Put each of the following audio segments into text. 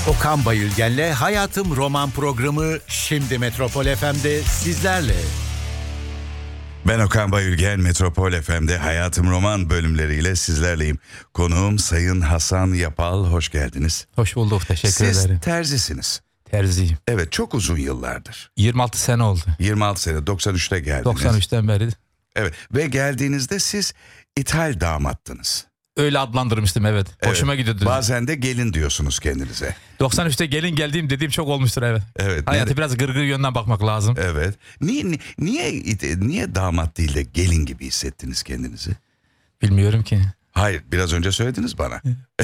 Okan Bayülgen'le Hayatım Roman programı şimdi Metropol FM'de sizlerle. Ben Okan Bayülgen, Metropol FM'de Hayatım Roman bölümleriyle sizlerleyim. Konuğum Sayın Hasan Yapal, hoş geldiniz. Hoş bulduk, teşekkür ederim. Siz terzisiniz. Terziyim. Evet, çok uzun yıllardır. 26 sene oldu. 26 sene, 93'te geldiniz. 93'ten beri. Evet, ve geldiğinizde siz İthal damattınız. Öyle adlandırmıştım, evet. Hoşuma gidiyordu. Bazen de gelin diyorsunuz kendinize. 93'te gelin geldiğim dediğim çok olmuştur, evet. Evet. Hayatı biraz gırgır yönden bakmak lazım. Evet. Niye damat değil de gelin gibi hissettiniz kendinizi? Bilmiyorum ki. Hayır, biraz önce söylediniz bana.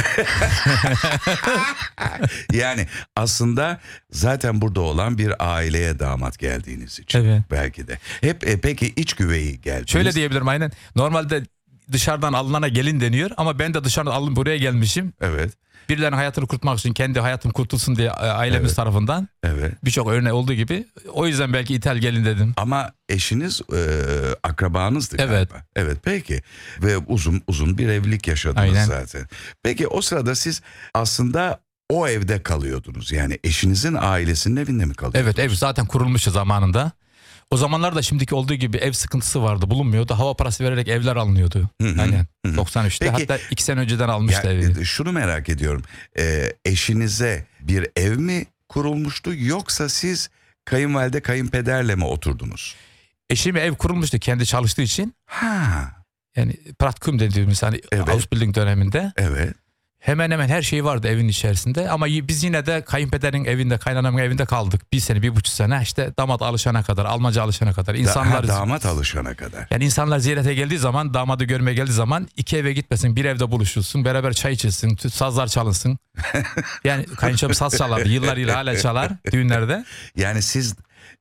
Yani aslında zaten burada olan bir aileye damat geldiğiniz için. Evet. Belki de. Peki iç güveyi geldiniz. Şöyle diyebilirim aynen. Normalde dışarıdan alınana gelin deniyor ama ben de dışarıdan alın buraya gelmişim. Evet. Birilerinin hayatını kurtmak için, kendi hayatım kurtulsun diye ailemiz tarafından. Evet. Birçok örnek olduğu gibi. O yüzden belki İthal gelin dedim. Ama eşiniz akrabanızdı galiba. Evet. Evet, peki. Ve uzun bir evlilik yaşadınız Aynen. zaten. Peki o sırada siz aslında o evde kalıyordunuz. Yani eşinizin ailesinin evinde mi kalıyordunuz? Evet, ev zaten kurulmuştu zamanında. O zamanlarda şimdiki olduğu gibi ev sıkıntısı vardı, bulunmuyordu. Hava parası vererek evler alınıyordu. Aynen. 93'te. Peki, hatta 2 sene önceden almıştı evi. Şunu merak ediyorum. Eşinize bir ev mi kurulmuştu yoksa siz kayınvalide kayınpederle mi oturdunuz? Eşim ev kurulmuştu kendi çalıştığı için. Ha. Yani praktikum dediğimiz hani Evet. Ausbildung döneminde. Evet. Hemen hemen her şey vardı evin içerisinde. Ama biz yine de kayınpederin evinde, kaynanamın evinde kaldık. 1,5 sene işte damat alışana kadar, Almanca alışana kadar. Damat alışana kadar. Yani insanlar ziyarete geldiği zaman, damadı görmeye geldiği zaman 2 eve gitmesin, bir evde buluşulsun, beraber çay içilsin, sazlar çalınsın. Yani kayınçom saz çalardı, yıllar hala çalar düğünlerde. Yani siz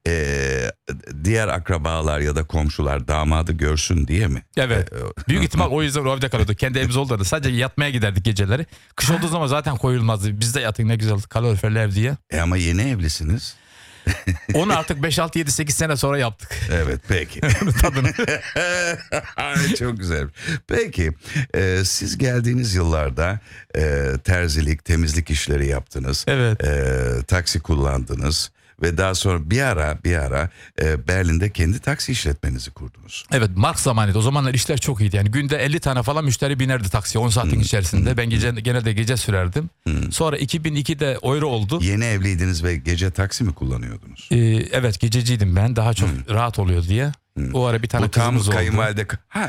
diğer akrabalar ya da komşular damadı görsün diye mi? Evet. Büyük ihtimal o yüzden o evde kalıyorduk. Kendi evimiz oldu. Sadece yatmaya giderdik geceleri. Kış olduğu zaman zaten koyulmazdı. Biz de yatın ne güzel kaloriferli ev diye. Ama yeni evlisiniz. Onu artık 5, 6, 7, 8 sene sonra yaptık. Evet, peki. Tadını. Ay, çok güzel. Peki siz geldiğiniz yıllarda terzilik, temizlik işleri yaptınız. Evet. Taksi kullandınız. Ve daha sonra bir ara Berlin'de kendi taksi işletmenizi kurdunuz. Evet, Mark zamanıydı. O zamanlar işler çok iyiydi. Yani günde 50 tane falan müşteri binerdi taksiye 10 saatin içerisinde. Ben genelde gece sürerdim. Sonra 2002'de euro oldu. Yeni evliydiniz ve gece taksi mi kullanıyordunuz? Evet, gececiydim ben. Daha çok rahat oluyor diye. O ara bir tane Bu tam kızımız oldu. kayınvalide...